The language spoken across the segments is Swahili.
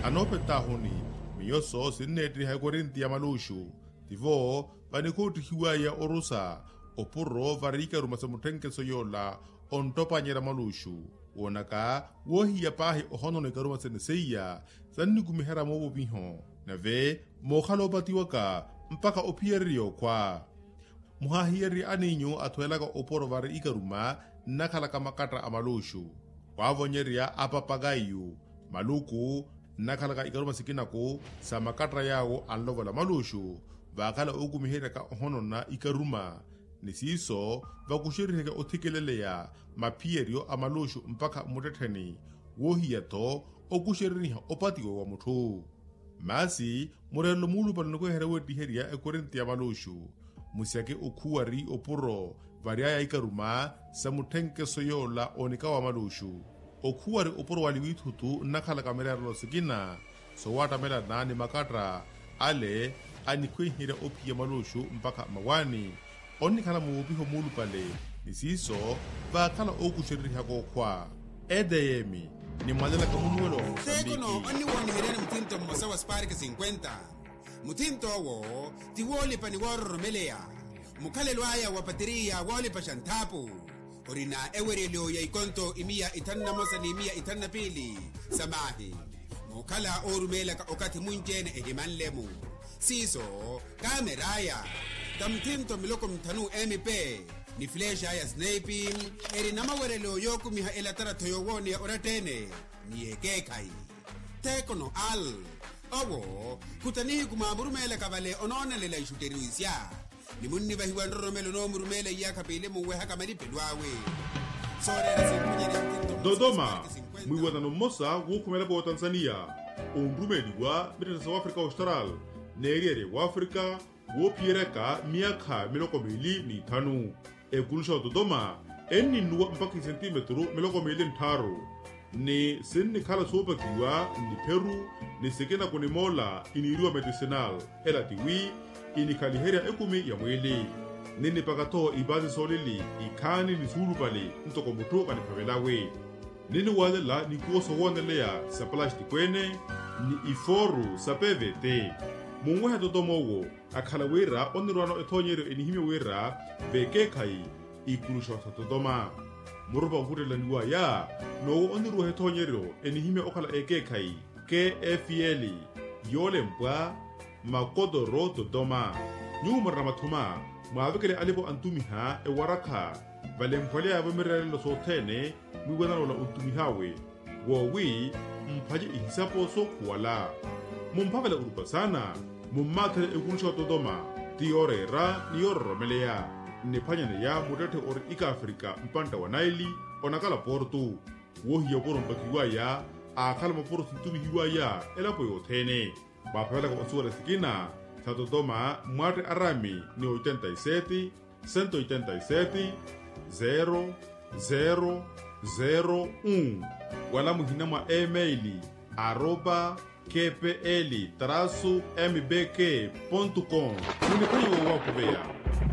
anopetahoni miyoso sinnetri ha Korintia malushu tivo vanikoti hiwaya orusa opuro varika rumasa mutenkeso yola ontopanyera malushu wonaka wohiya pahi ohono karuma seneseya sannikumihera mobo biho nave mokhalo batiwaka mpaka opierio kwa muhahiyeri aninyu atwelaka oporo vari ikaruma nakhalaka makatra amalushu wavonyeria apapagayu maluku nakhalaka ikaruma sikinaku sa makatra yawo anlovola malushu vakhala okumihereka ohonona ikaruma nisiso vakushiriheka othikeleleya mapierio amalushu mpaka mutetheni wohiyato okushiririha opatiwe wa muthu masi murelo mulu palanokuhera wetiheria Korintia malushu musiake okhuwari opuro variaya ikaruma sa muthenkeso yola onikawa malushu okhuwari opuro waliwithutu nakhalaka mererelo sikina sowatamela nani makatra ale anikhwihira ophiya malushu mpaka mawani onikhala muupiho mulu pale nisiso vakhala okushiririha kokhwa edeyemi ni mwalela kamunuelo Tekono oni woni herene mutinto mmosawa sparke 50 mutinto wo tiwoli pani worro melea mukale lwaya wa pateria woli pa shantapu orina ewerelio ya ikonto imia itanna mosani imia itanna pili samahi mukala orumela ka okati munjene ehimanlemu siso kameraya tamtinto miloko mtanu MP ni flesha ya sniping eri namawerelio yoku miha elatara toyowoni ya oratene ni ekekai tekono al owo kutanihi kumamurumele kabale ononelele ishuteruisya ni munni bahiwa nromelo no murumele ya kapile muwe hakamali pelwawe Dodoma mwiwana no mosa wukumela kwa Tanzania onrumeliwa bitata South Africa Austral neriere wa Africa wo piereka miaka miloko mili ni tanu ekulusha Dodoma eni nuwa mpaka centimetro miloko mili ntaru ni sinni kala sopa kiwa ni Peru ni sekena kune mola iniriwa medicinal ela tiwi ini kaliheria ekumi ya mwili nini pakato ibazi solili ikani ni sulu pali ntoko mutoka ni pavelawe nini walela ni kuoso wonelea sa plastic kwene ni iforu sa PVT mungweha Dodomowo akhalawera onirwano ethonyero enihime wera bekekai ikulusha sa Dodoma murupa ukutela niwa ya no onirwa ethonyero enihime okhala ekekai KFL yole mpwa makodoro Dodoma nyumara mathuma mwavekele alipo antumiha ewaraka valempwale ya vemerelo sotene mwiwana lola untumihawe wowi mpaje ihisapo so kuwala mumpavela urupa sana mummathele ekulusha Dodoma tiorera niyororomelea nepanyane ya mutete ori ika Afrika mpanta wa Naili onakala portu wohiya poro mpakiwa ya akhala maporo sintumihiwa ya elapo yothene bapavela kwa osuwa sikina sa Dodoma mwate arami ni 87 187 0001 wala muhina mwa emaili @kpl-mbk.com muniphiwo wakuveya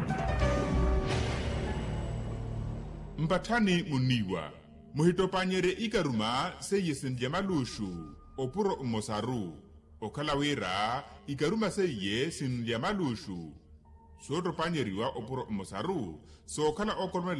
mpathani muniwa muhitopanyere ikaruma seyesendya malushu opuro umosaru okhalawira ikaruma seye sindya malushu sotopanyeriwa opuro umosaru sokhala okolome